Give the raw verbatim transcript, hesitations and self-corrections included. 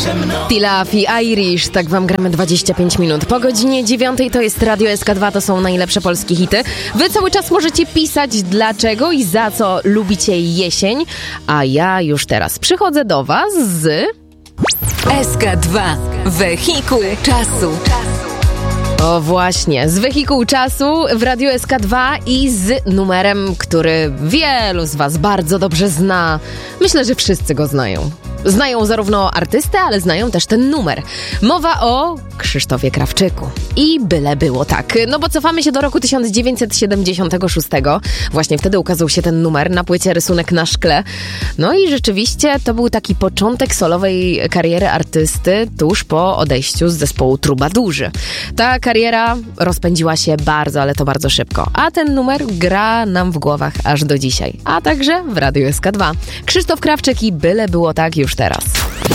Pilaf i Irish, tak wam gramy dwadzieścia pięć minut. Po godzinie dziewiątej to jest Radio S K dwa, to są najlepsze polskie hity. Wy cały czas możecie pisać dlaczego i za co lubicie jesień, a ja już teraz przychodzę do was z... S K dwa. Wehikuł czasu. O właśnie, z Wehikuł czasu w Radiu S K dwa i z numerem, który wielu z was bardzo dobrze zna. Myślę, że wszyscy go znają. Znają zarówno artystę, ale znają też ten numer. Mowa o Krzysztofie Krawczyku. I byle było tak. No bo cofamy się do roku tysiąc dziewięćset siedemdziesiątego szóstego. Właśnie wtedy ukazał się ten numer na płycie Rysunek na szkle. No i rzeczywiście to był taki początek solowej kariery artysty tuż po odejściu z zespołu Trubadurzy. Ta kariera rozpędziła się bardzo, ale to bardzo szybko. A ten numer gra nam w głowach aż do dzisiaj. A także w Radiu S K dwa. Krzysztof Krawczyk i byle było tak już teraz.